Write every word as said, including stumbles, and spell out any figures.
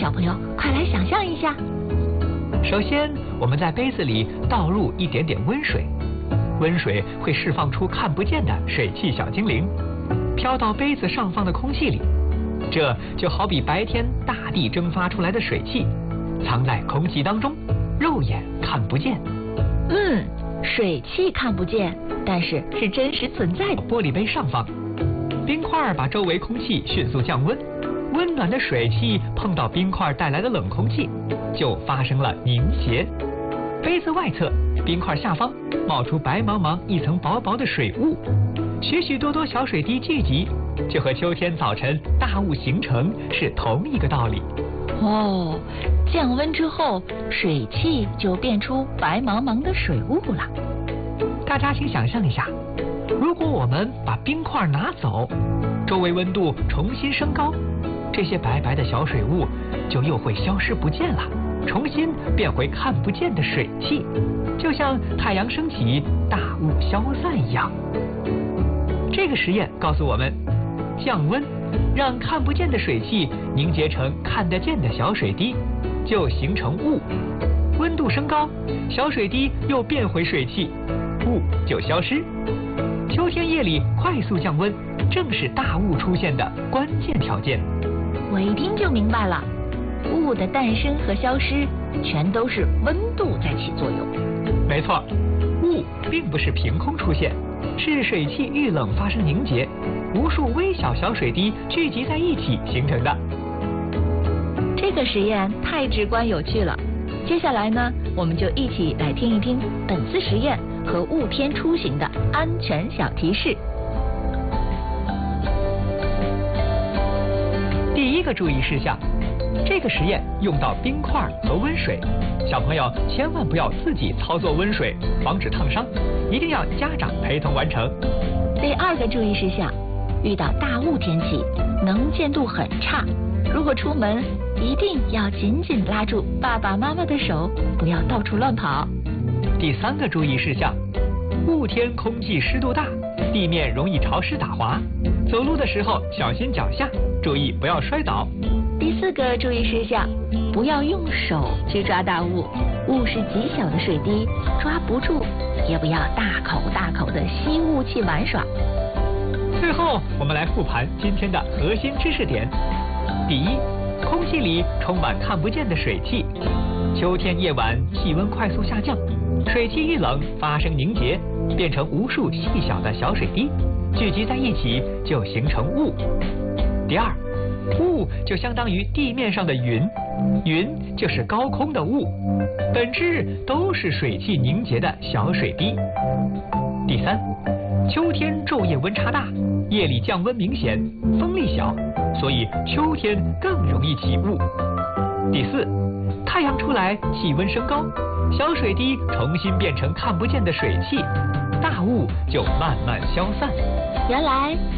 小朋友快来想象一下。 首先，我们在杯子里倒入一点点温水，温水会释放出看不见的水汽小精灵，飘到杯子上方的空气里。这就好比白天大地蒸发出来的水汽，藏在空气当中，肉眼看不见。 嗯，水汽看不见，但是是真实存在的。 玻璃杯上方，冰块把周围空气迅速降温，温暖的水汽碰到冰块带来的冷空气，就发生了凝结。杯子外侧，冰块下方冒出白茫茫一层薄薄的水雾，许许多多小水滴聚集，就和秋天早晨大雾形成是同一个道理。 哦，降温之后，水汽就变出白茫茫的水雾了。 大家请想象一下，如果我们把冰块拿走，周围温度重新升高，这些白白的小水雾就又会消失不见了，重新变回看不见的水汽，就像太阳升起，大雾消散一样。这个实验告诉我们，降温让看不见的水汽凝结成看得见的小水滴，就形成雾。温度升高，小水滴又变回水汽，雾就消失。秋天夜里快速降温，正是大雾出现的关键条件。 我一听就明白了，雾的诞生和消失全都是温度在起作用。 没错，雾并不是凭空出现，是水汽遇冷发生凝结，无数微小小水滴聚集在一起形成的。 这个实验太直观有趣了。接下来呢，我们就一起来听一听本次实验和雾天出行的安全小提示。 第一个注意事项，这个实验用到冰块和温水，小朋友千万不要自己操作温水，防止烫伤，一定要家长陪同完成。 第二个注意事项，遇到大雾天气，能见度很差，如果出门一定要紧紧拉住爸爸妈妈的手，不要到处乱跑。 第三个注意事项，雾天空气湿度大，地面容易潮湿打滑，走路的时候小心脚下，注意不要摔倒。 第四个注意事项，不要用手去抓大雾，雾是极小的水滴，抓不住，也不要大口大口的吸雾气玩耍。 最后，我们来复盘今天的核心知识点。第一，空气里充满看不见的水汽，秋天夜晚气温快速下降，水汽遇冷发生凝结，变成无数细小的小水滴，聚集在一起就形成雾。第二，雾就相当于地面上的云，云就是高空的雾，本质都是水汽凝结的小水滴。第三，秋天昼夜温差大，夜里降温明显，风力小，所以秋天更容易起雾。第四，太阳出来，气温升高，小水滴重新变成看不见的水汽，大雾就慢慢消散。 原来